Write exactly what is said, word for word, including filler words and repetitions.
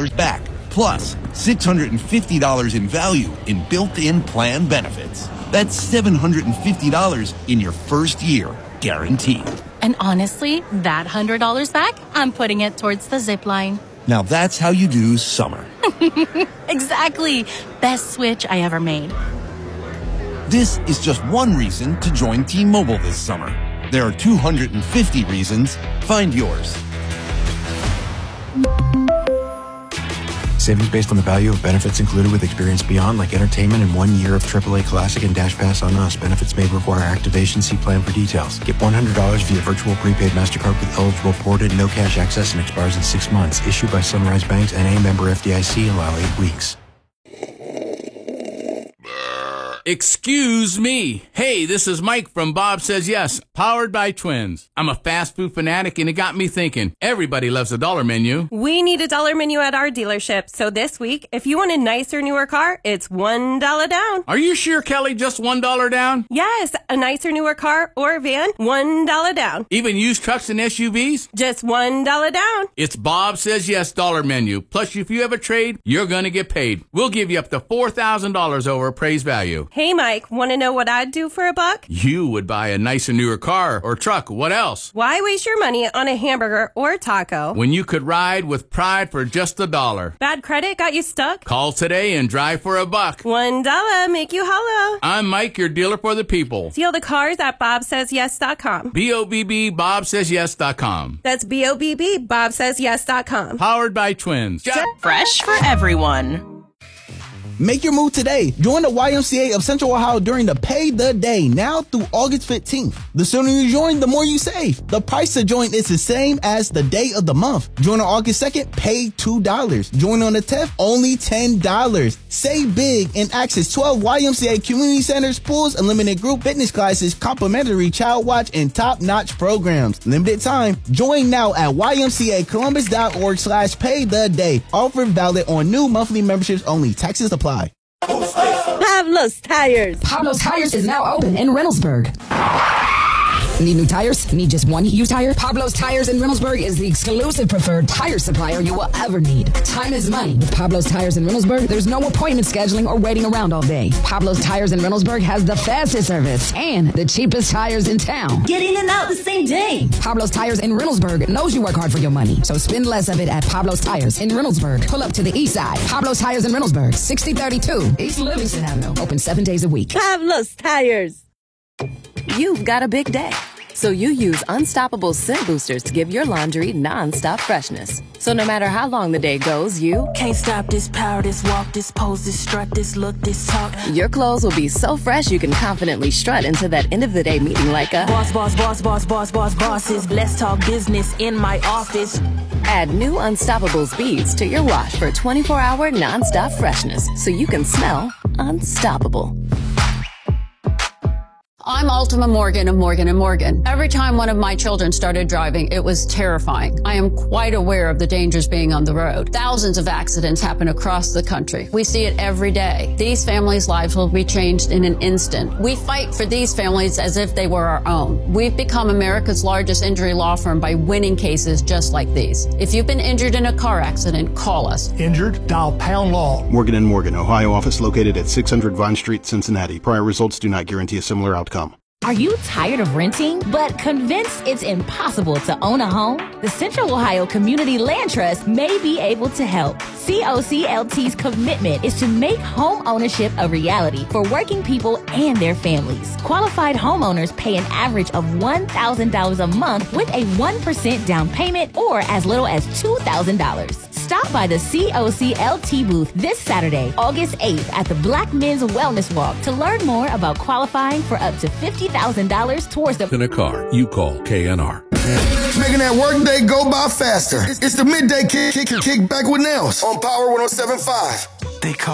dollars back, plus six hundred fifty dollars in value in built-in plan benefits. That's seven hundred fifty dollars in your first year, guaranteed. And honestly, that one hundred dollars back, I'm putting it towards the zip line. Now that's how you do summer. Exactly. Best switch I ever made. This is just one reason to join T-Mobile this summer. There are two hundred fifty reasons. Find yours. Savings based on the value of benefits included with Experience Beyond, like entertainment and one year of triple A Classic and Dash Pass on us. Benefits may require activation. See plan for details. Get one hundred dollars via virtual prepaid MasterCard with eligible ported, no cash access, and expires in six months. Issued by Sunrise Banks and a member F D I C. Allow eight weeks. Excuse me. Hey, this is Mike from Bob Says Yes, powered by Twins. I'm a fast food fanatic, and it got me thinking. Everybody loves a dollar menu. We need a dollar menu at our dealership. So this week, if you want a nicer, newer car, it's one dollar down. Are you sure, Kelly? Just one dollar down? Yes, a nicer, newer car or van, one dollar down. Even used trucks and S U Vs? Just one dollar down. It's Bob Says Yes dollar menu. Plus, if you have a trade, you're going to get paid. We'll give you up to four thousand dollars over appraised value. Hey, Mike, want to know what I'd do for a buck? You would buy a nicer, newer car or truck. What else? Why waste your money on a hamburger or a taco when you could ride with pride for just a dollar? Bad credit got you stuck? Call today and drive for a buck. One dollar make you hollow. I'm Mike, your dealer for the people. Deal the cars at bob says yes dot com. B O B B Bob Says Yes dot com. That's B O B B Bob Says Yes dot com. Powered by Twins. Fresh for everyone. Make your move today. Join the Y M C A of Central Ohio during the Pay the Day, now through August fifteenth. The sooner you join, the more you save. The price to join is the same as the day of the month. Join on August second, pay two dollars. Join on the tenth, only ten dollars. Save big and access twelve Y M C A community centers, pools, unlimited group fitness classes, complimentary child watch, and top-notch programs. Limited time. Join now at Y M C A Columbus dot org slash pay the day. Offer valid on new monthly memberships only. Taxes apply. Pablo's Tires. Pablo's Tires is now open in Reynoldsburg. Need new tires? Need just one used tire? Pablo's Tires in Reynoldsburg is the exclusive preferred tire supplier you will ever need. Time is money. With Pablo's Tires in Reynoldsburg, there's no appointment scheduling or waiting around all day. Pablo's Tires in Reynoldsburg has the fastest service and the cheapest tires in town. Get in and out the same day. Pablo's Tires in Reynoldsburg knows you work hard for your money, so spend less of it at Pablo's Tires in Reynoldsburg. Pull up to the east side. Pablo's Tires in Reynoldsburg, sixty thirty-two East Livingston Avenue. Open seven days a week. Pablo's Tires. You've got a big day, so you use Unstoppable Scent Boosters to give your laundry non-stop freshness. So no matter how long the day goes, you can't stop this power, this walk, this pose, this strut, this look, this talk. Your clothes will be so fresh you can confidently strut into that end of the day meeting like a boss, boss, boss, boss, boss, boss, bosses. Let's talk business in my office. Add new Unstoppable beads to your wash for twenty-four hour non-stop freshness, so you can smell unstoppable. I'm Ultima Morgan of Morgan and Morgan. Every time one of my children started driving, it was terrifying. I am quite aware of the dangers being on the road. Thousands of accidents happen across the country. We see it every day. These families' lives will be changed in an instant. We fight for these families as if they were our own. We've become America's largest injury law firm by winning cases just like these. If you've been injured in a car accident, call us. Injured? Dial pound law. Morgan and Morgan, Ohio office located at six hundred Vine Street, Cincinnati. Prior results do not guarantee a similar outcome. Are you tired of renting, but convinced it's impossible to own a home? The Central Ohio Community Land Trust may be able to help. C O C L T's commitment is to make home ownership a reality for working people and their families. Qualified homeowners pay an average of one thousand dollars a month with a one percent down payment or as little as two thousand dollars. Stop by the C O C L T booth this Saturday, August eighth at the Black Men's Wellness Walk to learn more about qualifying for up to fifty thousand dollars towards the... In a car, you call K N R. Making that workday go by faster. It's the midday kick, kick, kick back with Nels on Power one oh seven point five. They call